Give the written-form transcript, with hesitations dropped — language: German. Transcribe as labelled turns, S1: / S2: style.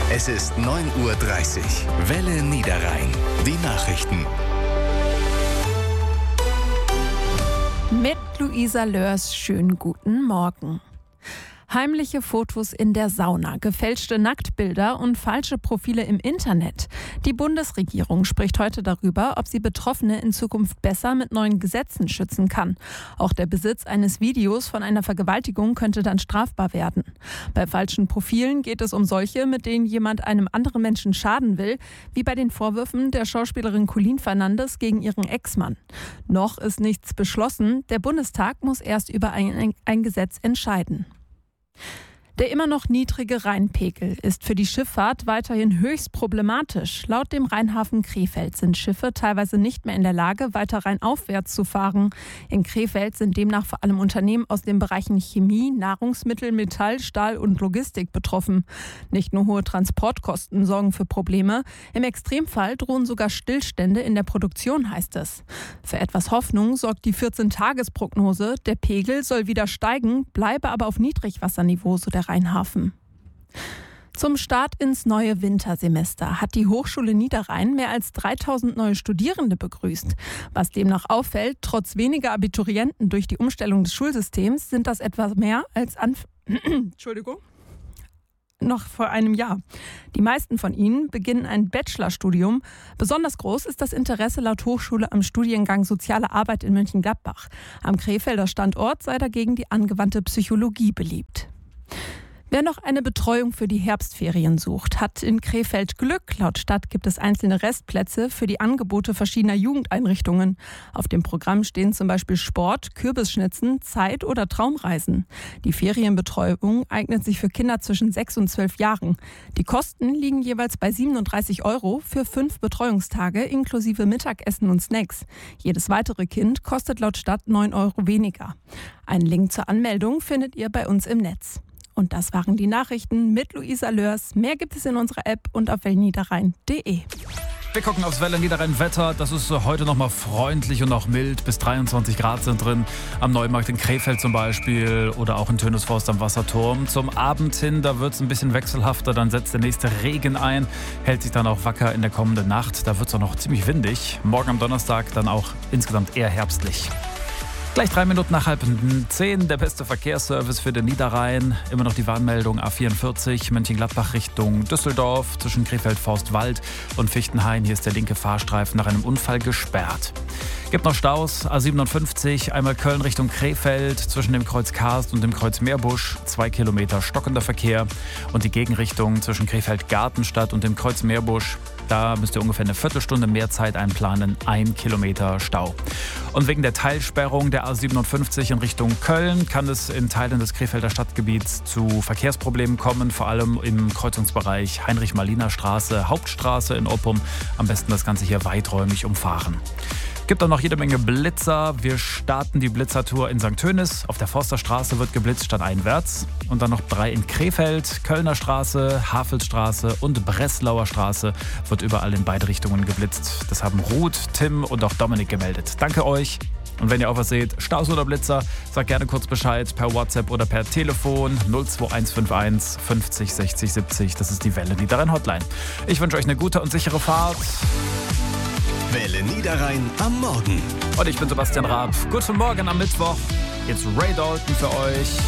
S1: Es ist 9:30 Uhr. Welle Niederrhein. Die Nachrichten.
S2: Mit Luisa Lörs, schönen guten Morgen. Heimliche Fotos in der Sauna, gefälschte Nacktbilder und falsche Profile im Internet. Die Bundesregierung spricht heute darüber, ob sie Betroffene in Zukunft besser mit neuen Gesetzen schützen kann. Auch der Besitz eines Videos von einer Vergewaltigung könnte dann strafbar werden. Bei falschen Profilen geht es um solche, mit denen jemand einem anderen Menschen schaden will, wie bei den Vorwürfen der Schauspielerin Colleen Fernandes gegen ihren Ex-Mann. Noch ist nichts beschlossen. Der Bundestag muss erst über ein Gesetz entscheiden. Der immer noch niedrige Rheinpegel ist für die Schifffahrt weiterhin höchst problematisch. Laut dem Rheinhafen Krefeld sind Schiffe teilweise nicht mehr in der Lage, weiter rheinaufwärts zu fahren. In Krefeld sind demnach vor allem Unternehmen aus den Bereichen Chemie, Nahrungsmittel, Metall, Stahl und Logistik betroffen. Nicht nur hohe Transportkosten sorgen für Probleme. Im Extremfall drohen sogar Stillstände in der Produktion, heißt es. Für etwas Hoffnung sorgt die 14-Tages-Prognose. Der Pegel soll wieder steigen, bleibe aber auf Niedrigwasserniveau, so der Rheinhafen. Zum Start ins neue Wintersemester hat die Hochschule Niederrhein mehr als 3000 neue Studierende begrüßt. Was demnach auffällt, trotz weniger Abiturienten durch die Umstellung des Schulsystems sind das etwas mehr als noch vor einem Jahr. Die meisten von ihnen beginnen ein Bachelorstudium. Besonders groß ist das Interesse laut Hochschule am Studiengang Soziale Arbeit in Mönchengladbach. Am Krefelder Standort sei dagegen die angewandte Psychologie beliebt. Wer noch eine Betreuung für die Herbstferien sucht, hat in Krefeld Glück. Laut Stadt gibt es einzelne Restplätze für die Angebote verschiedener Jugendeinrichtungen. Auf dem Programm stehen zum Beispiel Sport, Kürbisschnitzen, Zeit- oder Traumreisen. Die Ferienbetreuung eignet sich für Kinder zwischen 6 und 12 Jahren. Die Kosten liegen jeweils bei 37 € für 5 Betreuungstage inklusive Mittagessen und Snacks. Jedes weitere Kind kostet laut Stadt 9 € weniger. Einen Link zur Anmeldung findet ihr bei uns im Netz. Und das waren die Nachrichten mit Luisa Lörs. Mehr gibt es in unserer App und auf welleniederrhein.de.
S3: Wir gucken aufs Welle Niederrhein Wetter. Das ist heute noch mal freundlich und auch mild. Bis 23 Grad sind drin. Am Neumarkt in Krefeld zum Beispiel oder auch in Tönisforst am Wasserturm. Zum Abend hin, da wird es ein bisschen wechselhafter. Dann setzt der nächste Regen ein. Hält sich dann auch wacker in der kommenden Nacht. Da wird es auch noch ziemlich windig. Morgen am Donnerstag dann auch insgesamt eher herbstlich. Gleich 3 Minuten nach 9:30, der beste Verkehrsservice für den Niederrhein. Immer noch die Warnmeldung A44, Mönchengladbach Richtung Düsseldorf, zwischen Krefeld-Forstwald und Fichtenhain. Hier ist der linke Fahrstreifen nach einem Unfall gesperrt. Gibt noch Staus, A57, einmal Köln Richtung Krefeld, zwischen dem Kreuz Karst und dem Kreuz Meerbusch, 2 Kilometer stockender Verkehr. Und die Gegenrichtung zwischen Krefeld-Gartenstadt und dem Kreuz Meerbusch, da müsst ihr ungefähr eine Viertelstunde mehr Zeit einplanen, 1 Kilometer Stau. Und wegen der Teilsperrung der A57 in Richtung Köln kann es in Teilen des Krefelder Stadtgebiets zu Verkehrsproblemen kommen, vor allem im Kreuzungsbereich Heinrich-Malina-Straße, Hauptstraße in Oppum. Am besten das Ganze hier weiträumig umfahren. Gibt auch noch jede Menge Blitzer. Wir starten die Blitzertour in St. Tönis. Auf der Forsterstraße wird geblitzt stadteinwärts. Und dann noch 3 in Krefeld, Kölner Straße, Havelsstraße und Breslauer Straße wird überall in beide Richtungen geblitzt. Das haben Ruth, Tim und auch Dominik gemeldet. Danke euch. Und wenn ihr auch was seht, Staus oder Blitzer, sagt gerne kurz Bescheid per WhatsApp oder per Telefon 02151 50 60 70. Das ist die Welle Niederrhein Hotline. Ich wünsche euch eine gute und sichere Fahrt.
S1: Welle Niederrhein am Morgen.
S3: Und ich bin Sebastian Raab. Guten Morgen am Mittwoch. Jetzt Ray Dalton für euch.